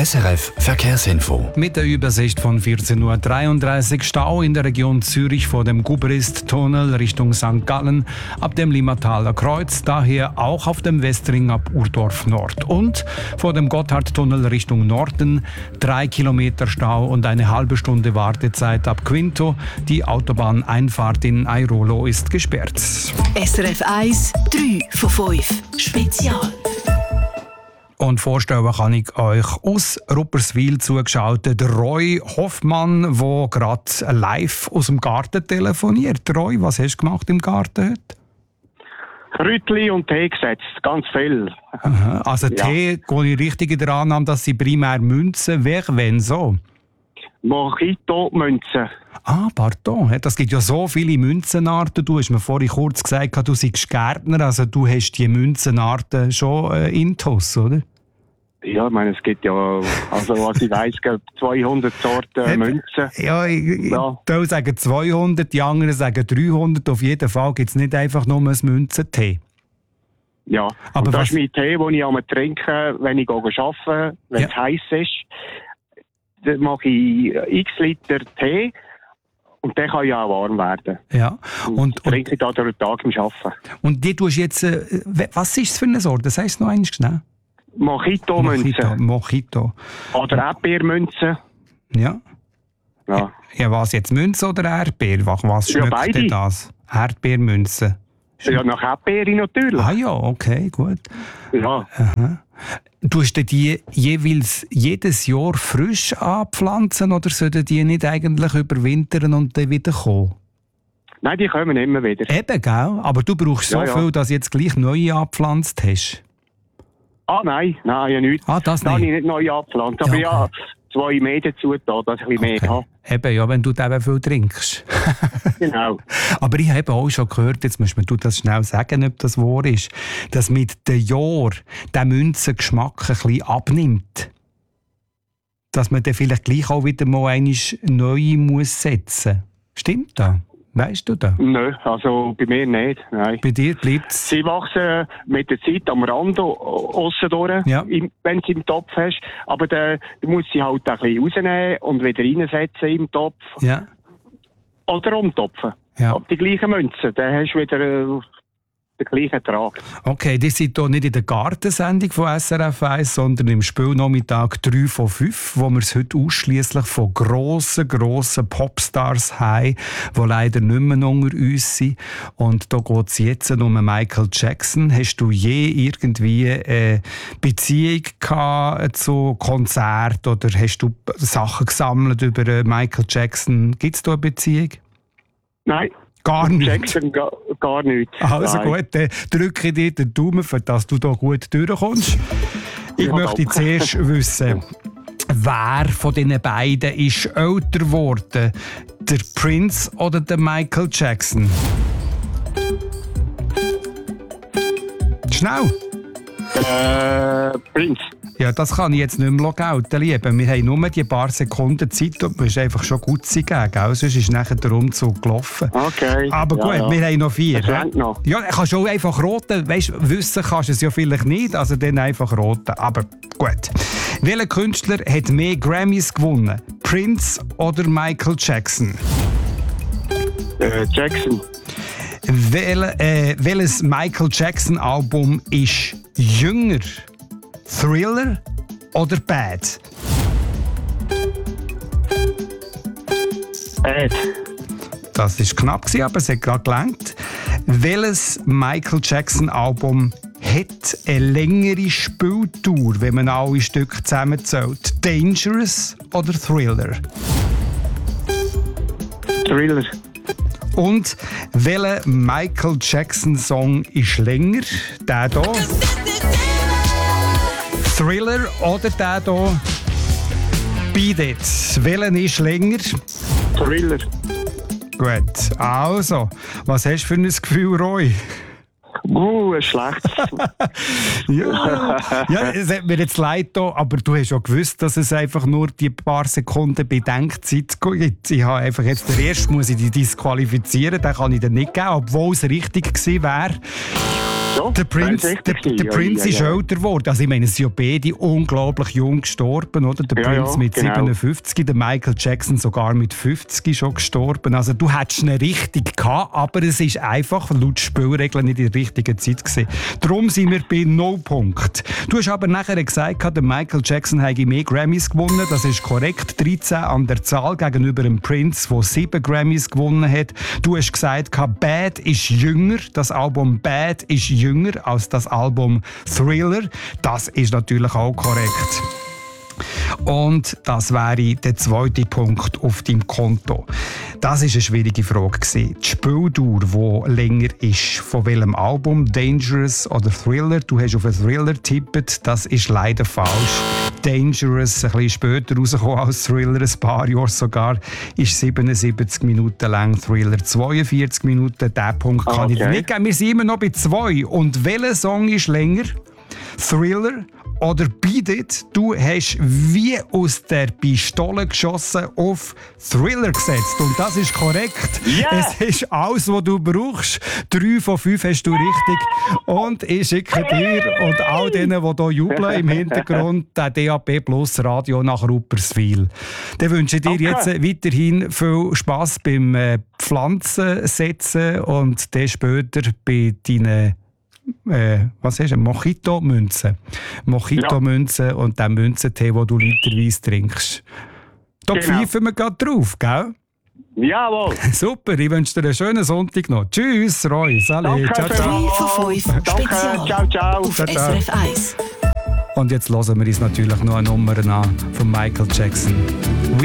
SRF Verkehrsinfo. Mit der Übersicht von 14:33 Uhr Stau in der Region Zürich vor dem Gubrist-Tunnel Richtung St. Gallen ab dem Limmataler Kreuz, daher auch auf dem Westring ab Urdorf Nord. Und vor dem Gotthardtunnel Richtung Norden 3 Kilometer Stau und eine halbe Stunde Wartezeit ab Quinto. Die Autobahneinfahrt in Airolo ist gesperrt. SRF 1, 3 von 5. Spezial. Und vorstellen kann ich euch aus Rupperswil zugeschaltet Roy Hoffmann, der gerade live aus dem Garten telefoniert. Roy, was hast du gemacht im Garten heute? Rütli und Tee gesetzt, ganz viel. Aha, also ja. Tee, gehe ich richtig in der Annahme, dass sie primär Münzen, wenn so? Mojito-Münzen. Ah, pardon, das gibt ja so viele Münzenarten. Du hast mir vorhin kurz gesagt, du seist Gärtner, also du hast die Münzenarten schon intus, oder? Ja, ich meine, es gibt ja, also was ich weiss, 200 Sorten Münzen. Ja, ich sagen 200, die anderen sagen 300. Auf jeden Fall gibt es nicht einfach nur ein Münzentee. Ja, aber das ist mein Tee, den ich am Trinken, wenn ich arbeite, wenn es heiß ist. Dann mache ich x Liter Tee und der kann ja auch warm werden. Ja. Und trinke ich da durch den Tag im Arbeiten. Und die tust jetzt, was ist es für eine Sorte? Das heisst noch einmal schnell. Mojito-Münzen. Mojito. Oder Erdbeermünzen. Ja. Ja. Ja, was jetzt, Münze oder Erdbeer? Was schmeckt denn das? Erdbeermünzen. Ja, nach Erdbeere natürlich. Ah ja, okay, gut. Ja. Aha. Tust du die jeweils jedes Jahr frisch anpflanzen oder sollten die nicht eigentlich überwintern und dann wieder kommen? Nein, die kommen immer wieder. Eben, gell? Aber du brauchst so viel, dass du jetzt gleich neue angepflanzt hast. Ah, nein, ja nichts. Ah, das nicht? Da habe ich nicht neu angepflanzt. Aber ja, 2 mehr dazu da, dass ich ein bisschen mehr habe. Eben, ja, wenn du eben viel trinkst. Genau. Aber ich habe auch schon gehört, jetzt musst du das schnell sagen, ob das wahr ist, dass mit den Jahren der Münzengeschmack ein bisschen abnimmt. Dass man dann vielleicht gleich auch wieder mal eine neue setzen muss. Stimmt das? Weißt du das? Nein, also bei mir nicht. Nein. Bei dir bleibt es? Sie wachsen mit der Zeit am Rand aussen durch, wenn du im Topf hast. Aber dann musst du sie halt ein bisschen rausnehmen und wieder reinsetzen im Topf. Ja. Oder umtopfen. Ja. Aber die gleichen Münzen, dann hast du wieder den gleichen Ertrag. Okay, die sind hier nicht in der Gartensendung von SRF 1, sondern im Spielnachmittag 3 von 5, wo wir es heute ausschliesslich von grossen Popstars haben, die leider nicht mehr unter uns sind. Und da geht es jetzt um Michael Jackson. Hast du je irgendwie eine Beziehung gehabt zu Konzerten oder hast du Sachen gesammelt über Michael Jackson? Gibt es da eine Beziehung? Nein. Gar nicht? Jackson gar nicht. Also Nein. gut, dann drücke ich dir den Daumen, für dass du da gut durchkommst. Ich möchte zuerst wissen, wer von diesen beiden ist älter geworden? Der Prince oder der Michael Jackson? Schnell! Prince. Ja, das kann ich jetzt nicht mehr gelten, Liebe. Wir haben nur die paar Sekunden Zeit und du musst einfach schon gut sein, gell? Sonst ist nachher der Umzug gelaufen. Okay. Aber gut, wir haben noch 4. Das rennt noch. Ja, kannst du auch einfach roten. Weißt, wissen kannst du es ja vielleicht nicht, also dann einfach roten. Aber gut. Welcher Künstler hat mehr Grammys gewonnen? Prince oder Michael Jackson? Jackson. Welches Michael Jackson Album ist jünger? Thriller oder Bad? Bad. Das war knapp, aber es hat gerade gelangt. Welches Michael Jackson Album hat eine längere Spieltour, wenn man alle Stücke zusammenzählt? Dangerous oder Thriller? Thriller. Und welcher Michael Jackson Song ist länger? Der hier. Thriller oder der hier? Beat It. Welcher ist länger? Thriller. Gut, also, was hast du für ein Gefühl, Roy? Ein schlechtes. Ja, es hat mir jetzt leid da, aber du hast ja gewusst, dass es einfach nur die paar Sekunden Bedenkzeit gibt. Ich habe einfach jetzt den ersten muss ich die disqualifizieren, den kann ich dann nicht geben, obwohl es richtig gewesen wäre. So, der Prince ist älter geworden. Also ich meine, es sind ja beide unglaublich jung gestorben, oder? Der Prince mit 57, der Michael Jackson sogar mit 50 schon gestorben. Also du hättest eine Richtung gehabt, aber es ist einfach laut Spielregeln nicht in der richtigen Zeit gewesen. Darum sind wir bei 0 Punkten. Du hast aber nachher gesagt, der Michael Jackson habe mehr Grammys gewonnen. Das ist korrekt. 13 an der Zahl gegenüber dem Prince, der 7 Grammys gewonnen hat. Du hast gesagt, Bad ist jünger. Das Album Bad ist jünger als das Album Thriller. Das ist natürlich auch korrekt. Und das wäre der zweite Punkt auf deinem Konto. Das war eine schwierige Frage. Die Spieldauer, die länger ist, von welchem Album? Dangerous oder Thriller? Du hast auf einen Thriller getippt, das ist leider falsch. Dangerous, ein bisschen später rausgekommen als Thriller, ein paar Jahre sogar, ist 77 Minuten lang, Thriller 42 Minuten. Diesen Punkt kann ich dir nicht geben. Wir sind immer noch bei 2. Und welcher Song ist länger? Thriller oder Beat It? Du hast wie aus der Pistole geschossen auf Thriller gesetzt. Und das ist korrekt. Yeah. Es ist alles, was du brauchst. 3 von 5 hast du richtig. Und ich schicke dir und all denen, die hier jubeln im Hintergrund, den DAB Plus Radio nach Rupperswil. Dann wünsche ich dir jetzt weiterhin viel Spass beim Pflanzen setzen und dann später bei deinen was ist Mojito-Münzen. Mojito-Münzen und den Münzentee, den du literweise trinkst. Da pfeifen wir gerade drauf, gell? Jawohl. Super, ich wünsche dir einen schönen Sonntag noch. Tschüss, Roy. Salut. Ciao, ciao. 3 von 5 Spezial. Ciao, ciao. Auf SRF 1. Und jetzt hören wir uns natürlich noch eine Nummer an von Michael Jackson.